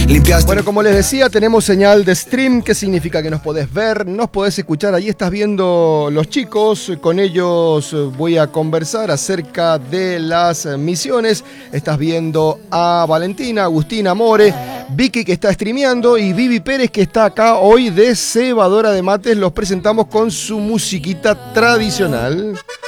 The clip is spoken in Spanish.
limpiaste. Bueno, como les decía, tenemos señal de stream, que significa que nos podés ver, nos podés escuchar. Ahí estás viendo los chicos, con ellos voy a conversar acerca de las misiones. Estás viendo a Valentina, Agustina More, Vicky que está streameando y Vivi Pérez que está acá hoy de cebadora de mates. Los presentamos con su musiquita tradicional.